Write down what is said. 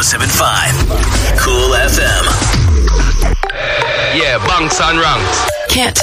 107.5. Cool FM. Yeah, bunks and ranks. Can't